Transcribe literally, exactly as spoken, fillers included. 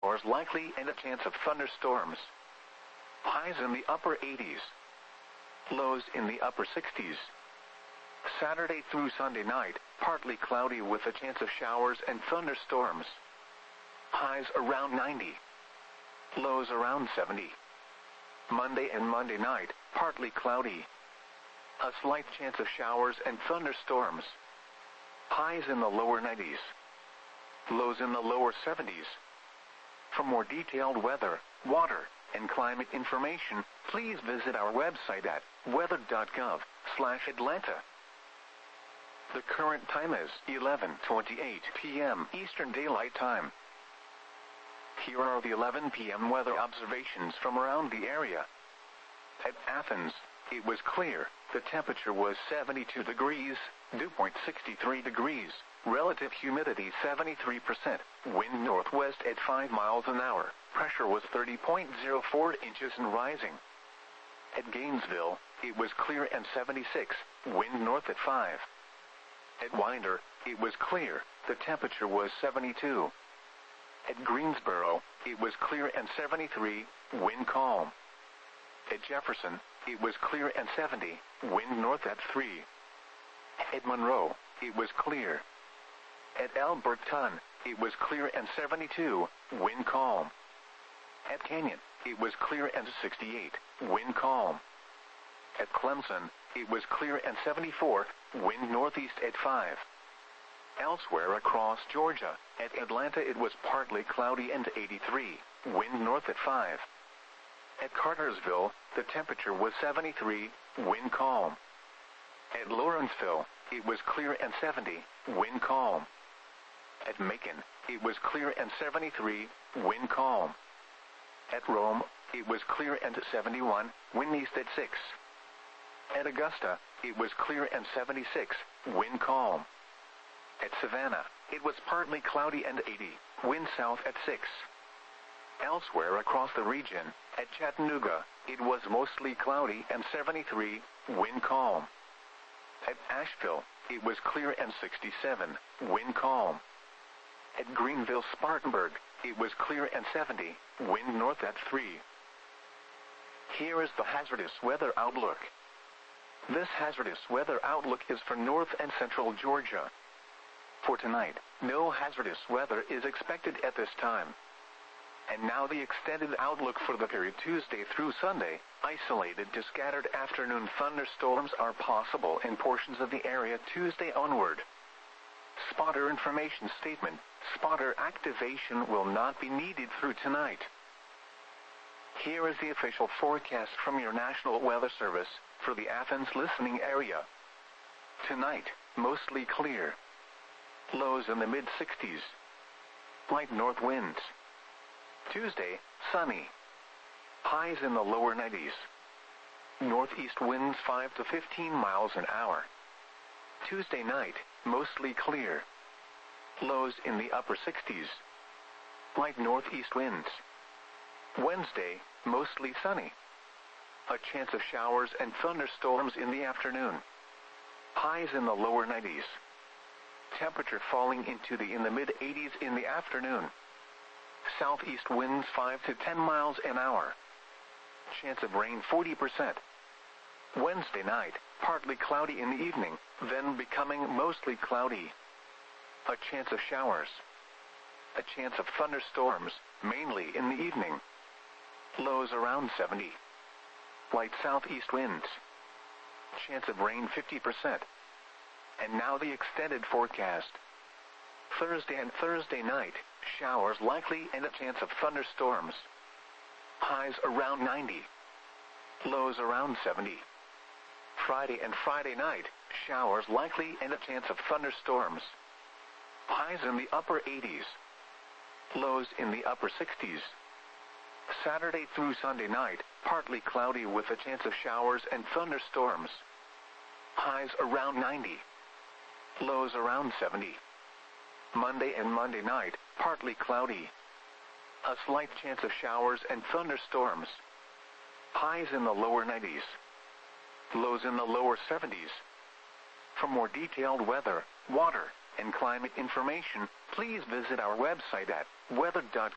Showers likely and a chance of thunderstorms. Highs in the upper eighties. Lows in the upper sixties. Saturday through Sunday night, partly cloudy with a chance of showers and thunderstorms. Highs around ninety. Lows around seventy. Monday and Monday night, partly cloudy. A slight chance of showers and thunderstorms. Highs in the lower nineties. Lows in the lower seventies. For more detailed weather, water, and climate information, please visit our website at weather dot gov slash Atlanta. The current time is eleven twenty-eight p m Eastern Daylight Time. Here are the eleven p m weather observations from around the area. At Athens, it was clear. The temperature was seventy-two degrees, dew point sixty-three degrees, relative humidity seventy-three percent, wind northwest at five miles an hour, pressure was thirty point zero four inches and rising. At Gainesville, it was clear and seventy-six, wind north at five. At Winder, it was clear, the temperature was seventy-two. At Greensboro, it was clear and seventy-three, wind calm. At Jefferson, it was clear and seventy, wind north at three. At Monroe, it was clear. At Alberton, it was clear and seventy-two, wind calm. At Canyon, it was clear and sixty-eight, wind calm. At Clemson, it was clear and seventy-four, wind northeast at five. Elsewhere across Georgia, at Atlanta it was partly cloudy and eighty-three, wind north at five. At Cartersville, the temperature was seventy-three, wind calm. At Lawrenceville, it was clear and seventy, wind calm. At Macon, it was clear and seventy-three, wind calm. At Rome, it was clear and seventy-one, wind east at six. At Augusta, it was clear and seventy-six, wind calm. At Savannah, it was partly cloudy and eighty, wind south at six. Elsewhere across the region, at Chattanooga, it was mostly cloudy and seventy-three, wind calm. At Asheville, it was clear and sixty-seven, wind calm. At Greenville-Spartanburg, it was clear and seventy, wind north at three. Here is the hazardous weather outlook. This hazardous weather outlook is for north and central Georgia. For tonight, no hazardous weather is expected at this time. And now the extended outlook for the period Tuesday through Sunday. Isolated to scattered afternoon thunderstorms are possible in portions of the area Tuesday onward. Spotter information statement. Spotter activation will not be needed through tonight. Here is the official forecast from your National Weather Service for the Athens listening area. Tonight, mostly clear. Lows in the mid sixties. Light north winds. Tuesday, sunny. Highs in the lower nineties. Northeast winds five to fifteen miles an hour. Tuesday night, mostly clear. Lows in the upper sixties. Light northeast winds. Wednesday, mostly sunny. A chance of showers and thunderstorms in the afternoon. Highs in the lower nineties. Temperature falling into the in the mid eighties in the afternoon. Southeast winds five to ten miles an hour. Chance of rain forty percent. Wednesday night, partly cloudy in the evening, then becoming mostly cloudy. A chance of showers. A chance of thunderstorms, mainly in the evening. Lows around seventy. Light southeast winds. Chance of rain fifty percent. And now the extended forecast. Thursday and Thursday night, showers likely and a chance of thunderstorms. Highs around ninety. Lows around seventy. Friday and Friday night, showers likely and a chance of thunderstorms. Highs in the upper eighties. Lows in the upper sixties. Saturday through Sunday night, partly cloudy with a chance of showers and thunderstorms. Highs around ninety. Lows around seventy. Monday and Monday night, partly cloudy. A slight chance of showers and thunderstorms. Highs in the lower nineties. Lows in the lower seventies. For more detailed weather, water, and climate information, please visit our website at weather dot